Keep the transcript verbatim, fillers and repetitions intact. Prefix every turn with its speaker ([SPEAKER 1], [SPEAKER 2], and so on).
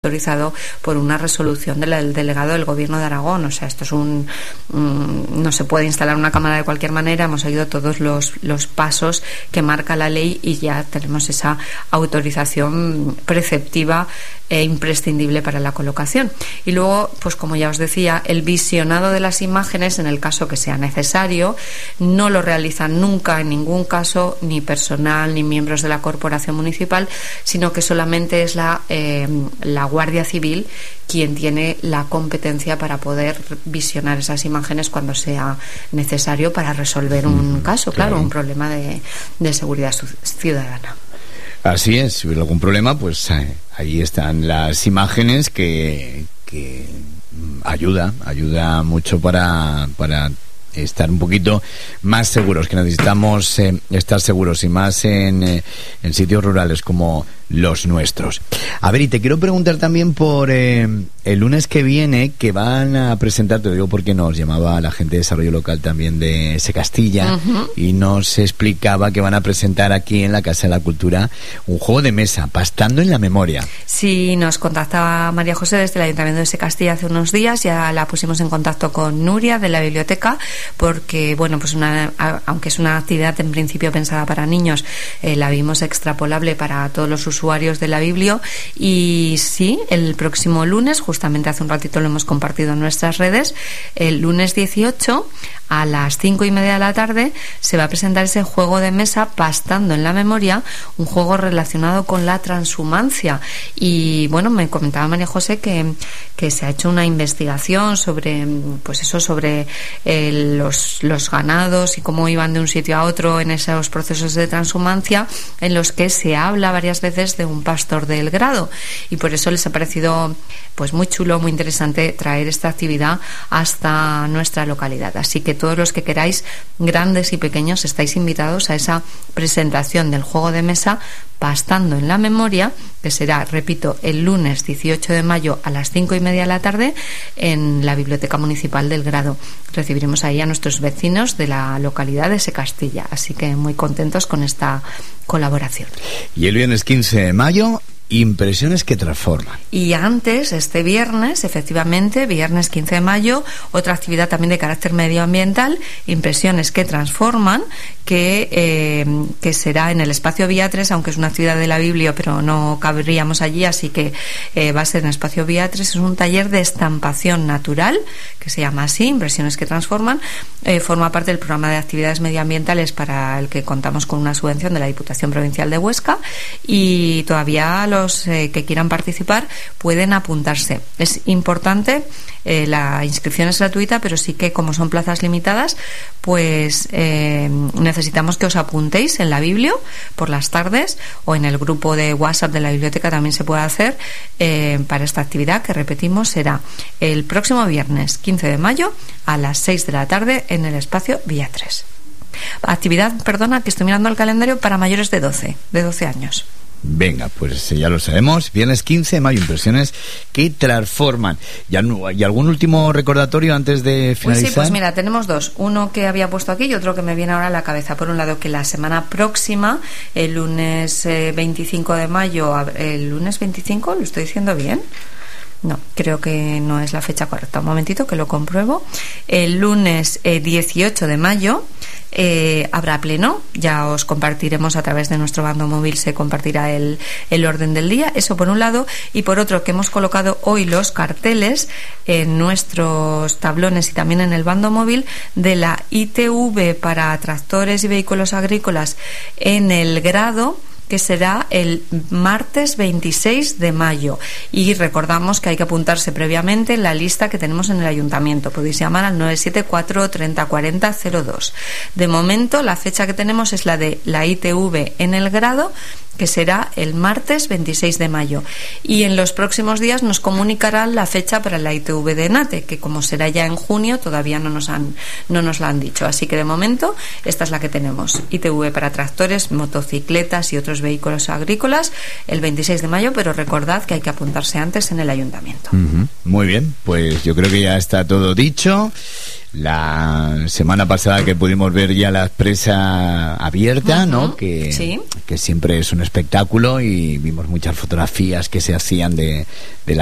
[SPEAKER 1] autorizado por una resolución del delegado del Gobierno de Aragón. O sea, esto es un, un no se puede instalar una cámara de cualquier manera. Hemos seguido todos los, los pasos que marca la ley y ya tenemos esa autorización preceptiva e imprescindible para la colocación. Y luego, pues como ya os decía, el visionado de las imágenes, en el caso que sea necesario, no lo realizan nunca, en ningún caso, ni personal ni miembros de la corporación municipal, sino que solamente es la, eh, la Guardia Civil quien tiene la competencia para poder visionar esas imágenes cuando sea necesario para resolver un mm, caso, claro, claro, un problema de, de seguridad ciudadana.
[SPEAKER 2] Así es, si hubiera algún problema, pues eh, ahí están las imágenes que, que ayuda, ayuda mucho para, para estar un poquito más seguros, que necesitamos eh, estar seguros y más en, eh, en sitios rurales como los nuestros. A ver, y te quiero preguntar también por eh, el lunes que viene, que van a presentar, te lo digo porque nos llamaba la gente de desarrollo local también de Se Castilla, uh-huh. y nos explicaba que van a presentar aquí en la Casa de la Cultura un juego de mesa, Pastando en la Memoria.
[SPEAKER 1] Sí, nos contactaba María José desde el Ayuntamiento de Se Castilla hace unos días, ya la pusimos en contacto con Nuria de la biblioteca, porque, bueno, pues una, aunque es una actividad en principio pensada para niños, eh, la vimos extrapolable para todos los usuarios usuarios de la Biblio. Y sí, el próximo lunes, justamente hace un ratito lo hemos compartido en nuestras redes, el lunes dieciocho a las cinco y media de la tarde se va a presentar ese juego de mesa Pastando en la Memoria, un juego relacionado con la transhumancia. Y bueno, me comentaba María José que, que se ha hecho una investigación sobre, pues eso, sobre eh, los, los ganados y cómo iban de un sitio a otro en esos procesos de transhumancia, en los que se habla varias veces de un pastor del grado, y por eso les ha parecido pues muy chulo, muy interesante traer esta actividad hasta nuestra localidad. Así que todos los que queráis, grandes y pequeños, estáis invitados a esa presentación del juego de mesa Pastando en la Memoria, que será, repito, el lunes dieciocho de mayo a las cinco y media de la tarde en la Biblioteca Municipal del Grado. Recibiremos ahí a nuestros vecinos de la localidad de Se Castilla, así que muy contentos con esta colaboración.
[SPEAKER 2] Y el viernes quince de mayo, Impresiones que transforman.
[SPEAKER 1] Y antes, este viernes, efectivamente, viernes quince de mayo, otra actividad también de carácter medioambiental, Impresiones que transforman, que, eh, que será en el espacio Vía tres, aunque es una actividad de la Biblio, pero no cabríamos allí, así que eh, va a ser en el espacio Vía tres. Es un taller de estampación natural, que se llama así, Impresiones que transforman. Eh, forma parte del programa de actividades medioambientales para el que contamos con una subvención de la Diputación Provincial de Huesca, y todavía los Los eh, que quieran participar pueden apuntarse. Es importante, eh, la inscripción es gratuita, pero sí que, como son plazas limitadas, pues eh, necesitamos que os apuntéis en la Biblio por las tardes, o en el grupo de WhatsApp de la biblioteca también se puede hacer, eh, para esta actividad, que repetimos será el próximo viernes quince de mayo a las seis de la tarde en el espacio Vía tres. Actividad, perdona, que estoy mirando el calendario, para mayores de doce, de doce años.
[SPEAKER 2] Venga, pues ya lo sabemos, viernes quince de mayo, Impresiones que transforman. ¿Y, y algún último recordatorio antes de finalizar?
[SPEAKER 1] Pues sí, pues mira, tenemos dos, uno que había puesto aquí y otro que me viene ahora a la cabeza. Por un lado, que la semana próxima, el lunes eh, veinticinco de mayo, el lunes veinticinco, ¿lo estoy diciendo bien? No, creo que no es la fecha correcta. Un momentito que lo compruebo. El lunes eh, dieciocho de mayo eh, habrá pleno. Ya os compartiremos a través de nuestro bando móvil, se compartirá el, el orden del día. Eso por un lado. Y por otro, que hemos colocado hoy los carteles en nuestros tablones y también en el bando móvil de la I T V para tractores y vehículos agrícolas en el Grado, que será el martes veintiséis de mayo. Y recordamos que hay que apuntarse previamente en la lista que tenemos en el ayuntamiento. Podéis llamar al nueve siete cuatro, treinta, cuarenta, cero dos. De momento, la fecha que tenemos es la de la I T V en el Grado, que será el martes veintiséis de mayo. Y en los próximos días nos comunicarán la fecha para la I T V de Enate, que como será ya en junio, todavía no nos han no nos la han dicho. Así que de momento esta es la que tenemos. I T V para tractores, motocicletas y otros vehículos agrícolas el veintiséis de mayo, pero recordad que hay que apuntarse antes en el ayuntamiento.
[SPEAKER 2] Uh-huh. Muy bien, pues yo creo que ya está todo dicho. la semana pasada que pudimos ver ya la presa abierta, uh-huh. ¿no? Que,
[SPEAKER 1] sí.
[SPEAKER 2] que siempre es un espectáculo, y vimos muchas fotografías que se hacían de, de la